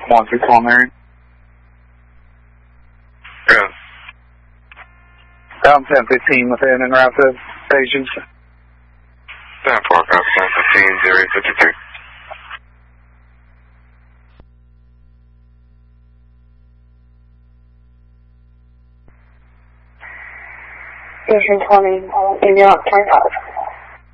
161 Marion. Yeah. Down 1015 within en route to stations. Down forecast 1015, 0853. Station 20, in your 25.